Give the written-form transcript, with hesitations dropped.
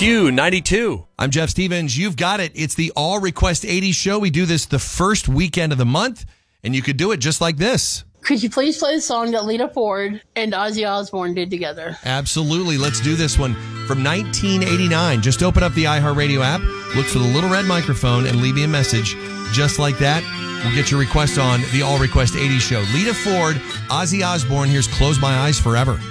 Q92. I'm Jeff Stevens. You've got it. It's the All Request 80s show. We do this the first weekend of the month, and you could do it just like this. Could you please play the song that Lita Ford and Ozzy Osbourne did together? Absolutely. Let's do this one from 1989. Just open up the iHeartRadio app, look for the little red microphone, and leave me a message just like that. We'll get your request on the All Request 80s show. Lita Ford, Ozzy Osbourne. Here's Close My Eyes Forever.